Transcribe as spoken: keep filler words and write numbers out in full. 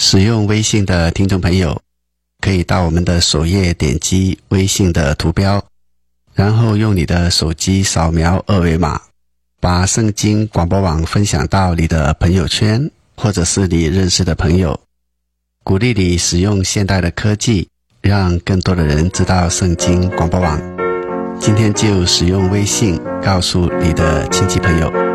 使用微信的听众朋友，可以到我们的首页点击微信的图标，然后用你的手机扫描二维码，把圣经广播网分享到你的朋友圈，或者是你认识的朋友，鼓励你使用现代的科技，让更多的人知道圣经广播网。今天就使用微信告诉你的亲戚朋友。